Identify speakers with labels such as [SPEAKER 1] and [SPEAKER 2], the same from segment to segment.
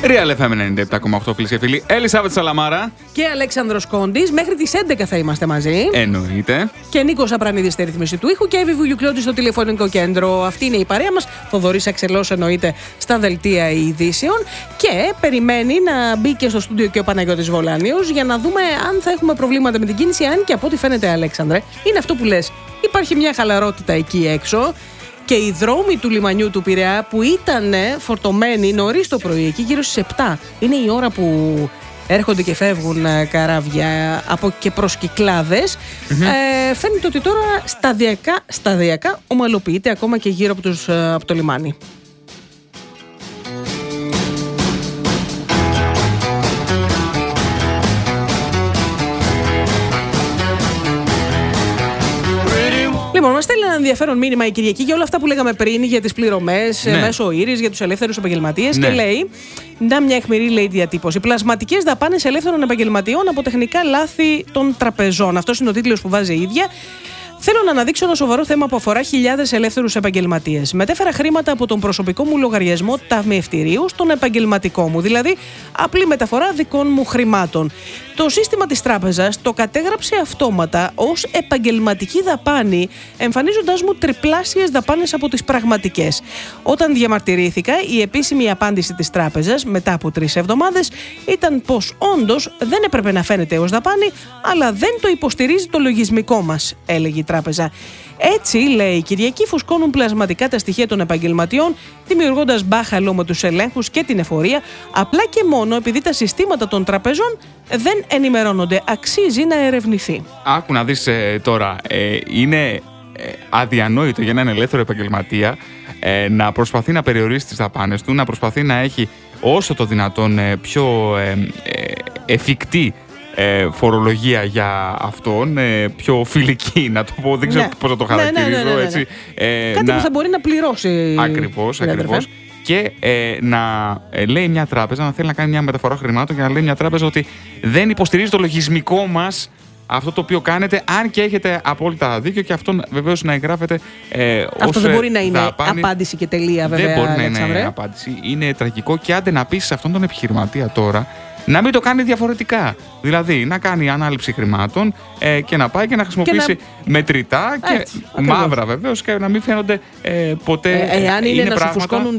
[SPEAKER 1] Real FM 97,8 φίλοι και φίλοι. Ελισάβετ Σαλαμάρα.
[SPEAKER 2] Και Αλέξανδρος Κόντης. Μέχρι τις 11 θα είμαστε μαζί.
[SPEAKER 1] Εννοείται.
[SPEAKER 2] Και Νίκος Απρανίδης στη ρύθμιση του ήχου και Εύη Βουλιουκλώτη στο τηλεφωνικό κέντρο. Αυτή είναι η παρέα μας. Θοδωρής Αξελός εννοείται στα δελτία ειδήσεων. Και περιμένει να μπει και στο στούντιο και ο Παναγιώτης Βολάνιος για να δούμε αν θα έχουμε προβλήματα με την κίνηση. Αν και από ό,τι φαίνεται, Αλέξανδρε, είναι αυτό που λες. Υπάρχει μια χαλαρότητα εκεί έξω. Και οι δρόμοι του λιμανιού του Πειραιά που ήταν φορτωμένοι νωρίς το πρωί, εκεί γύρω στις 7, είναι η ώρα που έρχονται και φεύγουν καράβια από και προς Κυκλάδες. Φαίνεται ότι τώρα σταδιακά ομαλοποιείται ακόμα και γύρω από το λιμάνι. Λοιπόν, μας στέλνει ένα ενδιαφέρον μήνυμα η Κυριακή για όλα αυτά που λέγαμε πριν για τις πληρωμές μέσω ήρης για τους ελεύθερους επαγγελματίες και λέει, μια αιχμηρή λέει διατύπωση, πλασματικές δαπάνες ελεύθερων επαγγελματιών από τεχνικά λάθη των τραπεζών. Αυτός είναι ο τίτλος που βάζει η ίδια. Θέλω να αναδείξω ένα σοβαρό θέμα που αφορά χιλιάδες ελεύθερους επαγγελματίες. Μετέφερα χρήματα από τον προσωπικό μου λογαριασμό ταμιευτηρίου στον επαγγελματικό μου, δηλαδή απλή μεταφορά δικών μου χρημάτων. Το σύστημα της τράπεζας το κατέγραψε αυτόματα ως επαγγελματική δαπάνη, εμφανίζοντας μου τριπλάσιες δαπάνες από τις πραγματικές. Όταν διαμαρτυρήθηκα, η επίσημη απάντηση της τράπεζας μετά από 3 εβδομάδες ήταν πως όντως δεν έπρεπε να φαίνεται ως δαπάνη, αλλά δεν το υποστηρίζει το λογισμικό μας, έλεγε η τράπεζα. Έτσι, λέει η Κυριακή, φουσκώνουν πλασματικά τα στοιχεία των επαγγελματιών, δημιουργώντας μπάχαλο με τους ελέγχους και την εφορία, απλά και μόνο επειδή τα συστήματα των τραπεζών δεν ενημερώνονται. Αξίζει να ερευνηθεί.
[SPEAKER 1] Άκου να δεις τώρα, είναι αδιανόητο για έναν ελεύθερο επαγγελματία να προσπαθεί να περιορίσει τις δαπάνες του, να προσπαθεί να έχει όσο το δυνατόν πιο εφικτή φορολογία για αυτόν, πιο φιλική, να το πω, δεν ξέρω πώς θα το χαρακτηρίζω. Έτσι,
[SPEAKER 2] κάτι που θα μπορεί να πληρώσει.
[SPEAKER 1] Ακριβώς. Και να λέει μια τράπεζα, να θέλει να κάνει μια μεταφορά χρημάτων και να λέει μια τράπεζα ότι δεν υποστηρίζει το λογισμικό μας αυτό το οποίο κάνετε, αν και έχετε απόλυτα δίκιο, και αυτό βεβαίως να εγγράφεται
[SPEAKER 2] αυτό δεν μπορεί να είναι
[SPEAKER 1] δαπάνη.
[SPEAKER 2] Απάντηση και τελεία, βέβαια.
[SPEAKER 1] Δεν μπορεί να είναι απάντηση. Είναι τραγικό, και άντε να πεις σε αυτόν τον επιχειρηματία τώρα να μην το κάνει διαφορετικά. Δηλαδή να κάνει ανάληψη χρημάτων και να πάει και να χρησιμοποιήσει μετρητά και
[SPEAKER 2] έτσι,
[SPEAKER 1] μαύρα βεβαίως, και να μην φαίνονται ποτέ.
[SPEAKER 2] Εάν είναι να σου φουσκώνουν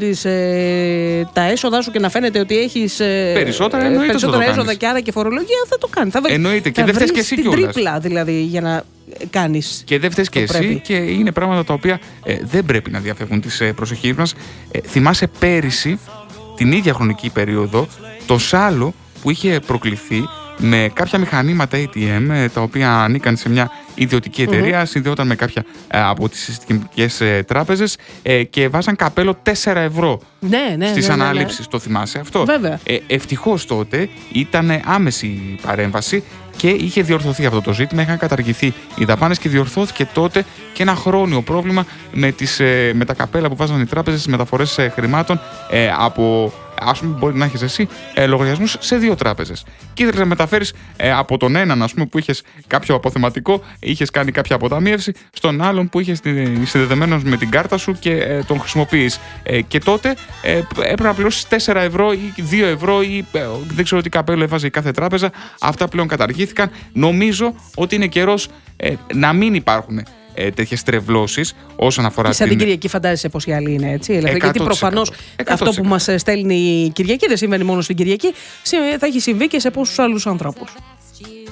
[SPEAKER 2] τα έσοδα σου και να φαίνεται ότι έχεις
[SPEAKER 1] περισσότερα
[SPEAKER 2] έσοδα και άρα και φορολογία, θα το κάνει.
[SPEAKER 1] Εννοείται, και δεν φταίς και εσύ κιόλας.
[SPEAKER 2] Την τρίπλα δηλαδή για να κάνεις.
[SPEAKER 1] Και δεν φταίς και εσύ πρέπει. Και είναι πράγματα τα οποία δεν πρέπει να διαφεύγουν της προσοχής μας. Θυμάσαι πέρυσι την ίδια χρονική περίοδο το σάλο που είχε προκληθεί με κάποια μηχανήματα ATM, τα οποία ανήκαν σε μια ιδιωτική εταιρεία, συνδεόταν με κάποια από τις συστημικές τράπεζες και βάζαν καπέλο 4 ευρώ στις ανάληψεις. Το θυμάσαι αυτό?
[SPEAKER 2] Βέβαια.
[SPEAKER 1] Ευτυχώς τότε ήταν άμεση παρέμβαση και είχε διορθωθεί αυτό το ζήτημα. Είχαν καταργηθεί οι δαπάνες και διορθώθηκε τότε και ένα χρόνιο πρόβλημα με τα καπέλα που βάζαν οι τράπεζες στις μεταφορές χρημάτων από, ας πούμε, μπορεί να έχεις εσύ λογαριασμούς σε 2 τράπεζες. Και ήθελες να μεταφέρεις από τον έναν, ας πούμε, που είχες κάποιο αποθεματικό, είχες κάνει κάποια αποταμίευση, στον άλλον που είχες συνδεδεμένος με την κάρτα σου και τον χρησιμοποιείς. Και τότε έπρεπε να πληρώσεις 4 ευρώ ή 2 ευρώ ή δεν ξέρω τι καπέλο έβαζε η κάθε τράπεζα. Αυτά πλέον καταργήθηκαν. Νομίζω ότι είναι καιρός να μην υπάρχουν τέτοιες τρευλώσεις όσον αφορά
[SPEAKER 2] την. Σαν την Κυριακή, φαντάζεσαι πως η άλλη είναι έτσι. Γιατί προφανώς
[SPEAKER 1] 100%.
[SPEAKER 2] αυτό που μας στέλνει η Κυριακή δεν συμβαίνει μόνο στην Κυριακή, θα έχει συμβεί και σε πόσους άλλους ανθρώπους.